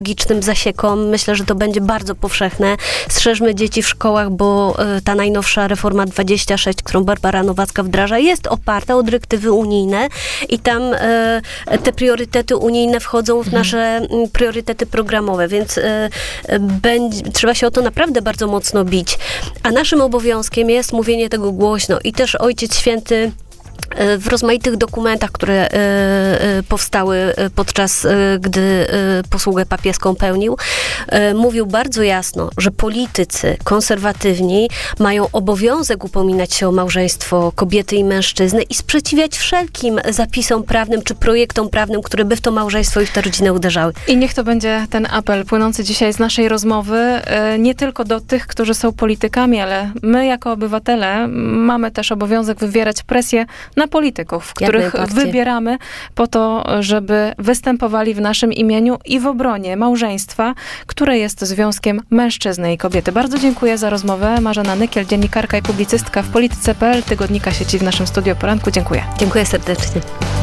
logicznym zasiekom. Myślę, że to będzie bardzo powszechne. Strzeżmy dzieci w szkołach, bo ta najnowsza reforma 26, którą Barbara Nowacka wdraża, jest oparta o dyrektywy unijne i tam te priorytety unijne wchodzą w nasze priorytety programowe, więc trzeba się o to naprawdę bardzo mocno bić. A naszym obowiązkiem jest mówienie tego głośno i też Ojciec Święty w rozmaitych dokumentach, które powstały podczas gdy posługę papieską pełnił, mówił bardzo jasno, że politycy konserwatywni mają obowiązek upominać się o małżeństwo kobiety i mężczyzny i sprzeciwiać wszelkim zapisom prawnym czy projektom prawnym, które by w to małżeństwo i w tę rodzinę uderzały. I niech to będzie ten apel płynący dzisiaj z naszej rozmowy, nie tylko do tych, którzy są politykami, ale my jako obywatele mamy też obowiązek wywierać presję na polityków, których wybieramy po to, żeby występowali w naszym imieniu i w obronie małżeństwa, które jest związkiem mężczyzny i kobiety. Bardzo dziękuję za rozmowę. Marzena Nykiel, dziennikarka i publicystka w Polityce.pl, tygodnika sieci w naszym studiu o poranku. Dziękuję. Dziękuję serdecznie.